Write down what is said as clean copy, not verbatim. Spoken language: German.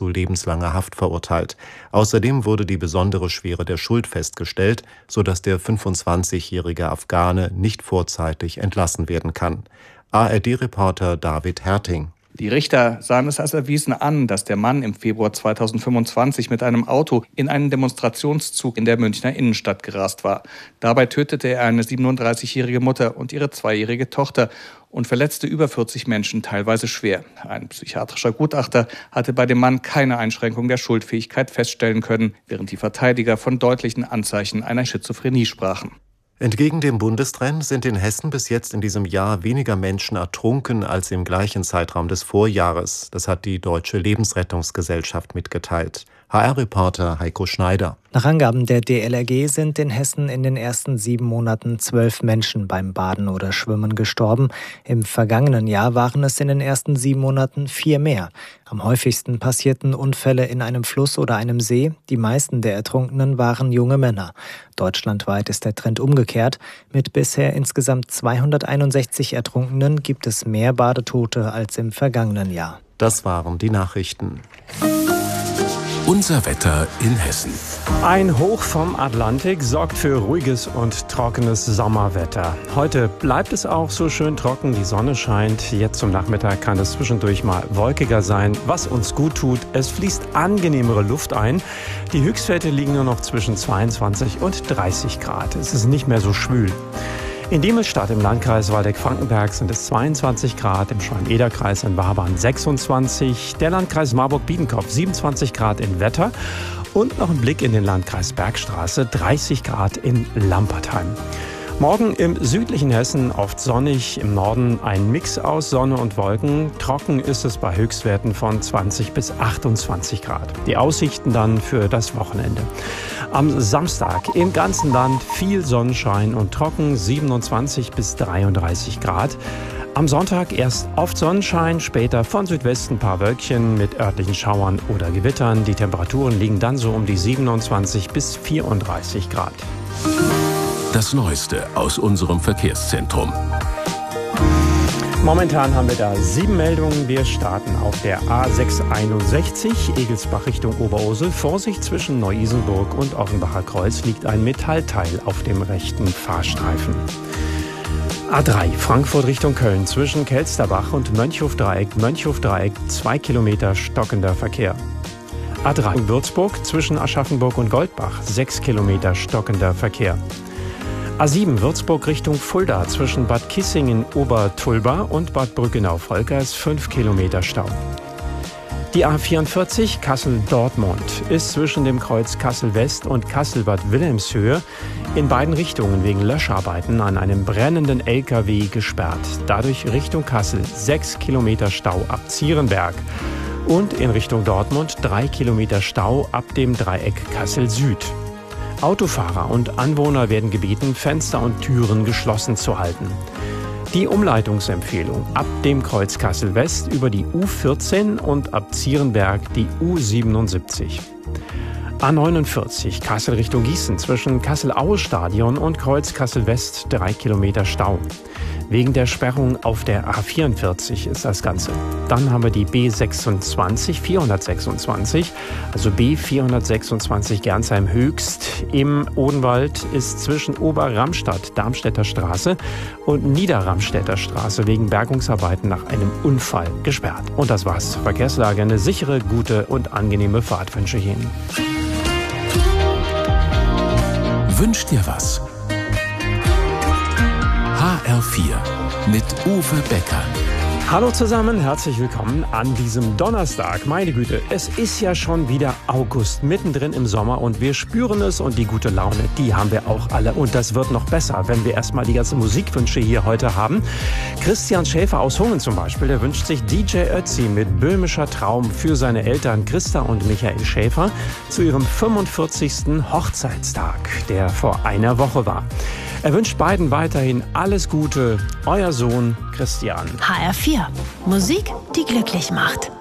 lebenslanger Haft verurteilt. Außerdem wurde die besondere Schwere der Schuld festgestellt, sodass der 25-jährige Afghane nicht vorzeitig entlassen werden kann. ARD-Reporter David Herting. Die Richter sahen es als erwiesen an, dass der Mann im Februar 2025 mit einem Auto in einen Demonstrationszug in der Münchner Innenstadt gerast war. Dabei tötete er eine 37-jährige Mutter und ihre 2-jährige Tochter und verletzte über 40 Menschen, teilweise schwer. Ein psychiatrischer Gutachter hatte bei dem Mann keine Einschränkung der Schuldfähigkeit feststellen können, während die Verteidiger von deutlichen Anzeichen einer Schizophrenie sprachen. Entgegen dem Bundestrend sind in Hessen bis jetzt in diesem Jahr weniger Menschen ertrunken als im gleichen Zeitraum des Vorjahres. Das hat die Deutsche Lebensrettungsgesellschaft mitgeteilt. HR-Reporter Heiko Schneider. Nach Angaben der DLRG sind in Hessen in den ersten 7 Monaten 12 Menschen beim Baden oder Schwimmen gestorben. Im vergangenen Jahr waren es in den ersten 7 Monaten 4 mehr. Am häufigsten passierten Unfälle in einem Fluss oder einem See. Die meisten der Ertrunkenen waren junge Männer. Deutschlandweit ist der Trend umgekehrt. Mit bisher insgesamt 261 Ertrunkenen gibt es mehr Badetote als im vergangenen Jahr. Das waren die Nachrichten. Unser Wetter in Hessen. Ein Hoch vom Atlantik sorgt für ruhiges und trockenes Sommerwetter. Heute bleibt es auch so schön trocken, die Sonne scheint. Jetzt zum Nachmittag kann es zwischendurch mal wolkiger sein, was uns gut tut. Es fließt angenehmere Luft ein. Die Höchstwerte liegen nur noch zwischen 22 und 30 Grad. Es ist nicht mehr so schwül. In Diemelstadt im Landkreis Waldeck-Frankenberg sind es 22 Grad, im Schwalm-Eder-Kreis in Wabern 26, der Landkreis Marburg-Biedenkopf 27 Grad in Wetter und noch ein Blick in den Landkreis Bergstraße 30 Grad in Lampertheim. Morgen im südlichen Hessen oft sonnig, im Norden ein Mix aus Sonne und Wolken. Trocken ist es bei Höchstwerten von 20 bis 28 Grad. Die Aussichten dann für das Wochenende. Am Samstag im ganzen Land viel Sonnenschein und trocken, 27 bis 33 Grad. Am Sonntag erst oft Sonnenschein, später von Südwesten ein paar Wölkchen mit örtlichen Schauern oder Gewittern. Die Temperaturen liegen dann so um die 27 bis 34 Grad. Das Neueste aus unserem Verkehrszentrum. Momentan haben wir da 7 Meldungen. Wir starten auf der A661 Egelsbach Richtung Oberursel. Vorsicht, zwischen Neu-Isenburg und Offenbacher Kreuz liegt ein Metallteil auf dem rechten Fahrstreifen. A3 Frankfurt Richtung Köln zwischen Kelsterbach und Mönchhofdreieck. 2 Kilometer stockender Verkehr. A3 Würzburg zwischen Aschaffenburg und Goldbach. 6 Kilometer stockender Verkehr. A7 Würzburg Richtung Fulda zwischen Bad Kissingen-Obertulba und Bad Brückenau-Volkers 5 Kilometer Stau. Die A44 Kassel-Dortmund ist zwischen dem Kreuz Kassel-West und Kassel-Bad Wilhelmshöhe in beiden Richtungen wegen Löscharbeiten an einem brennenden LKW gesperrt. Dadurch Richtung Kassel 6 Kilometer Stau ab Zierenberg. Und in Richtung Dortmund 3 Kilometer Stau ab dem Dreieck Kassel-Süd. Autofahrer und Anwohner werden gebeten, Fenster und Türen geschlossen zu halten. Die Umleitungsempfehlung ab dem Kreuz Kassel-West über die U14 und ab Zierenberg die U77. A49 Kassel Richtung Gießen zwischen Kassel-Aue-Stadion und Kreuz Kassel-West 3 Kilometer Stau. Wegen der Sperrung auf der A44 ist das Ganze. Dann haben wir die B426, also B426 Gernsheim Höchst im Odenwald ist zwischen Oberramstadt, Darmstädter Straße und Niederramstädter Straße wegen Bergungsarbeiten nach einem Unfall gesperrt. Und das war's zur Verkehrslage. Eine sichere, gute und angenehme Fahrt wünsche ich Ihnen. Wünscht dir was? HR4 mit Uwe Becker. Hallo zusammen, herzlich willkommen an diesem Donnerstag. Meine Güte, es ist ja schon wieder August, mittendrin im Sommer und wir spüren es und die gute Laune, die haben wir auch alle. Und das wird noch besser, wenn wir erstmal die ganzen Musikwünsche hier heute haben. Christian Schäfer aus Hungen zum Beispiel, der wünscht sich DJ Ötzi mit Böhmischer Traum für seine Eltern Christa und Michael Schäfer zu ihrem 45. Hochzeitstag, der vor einer Woche war. Er wünscht beiden weiterhin alles Gute. Euer Sohn Christian. HR4. Musik, die glücklich macht.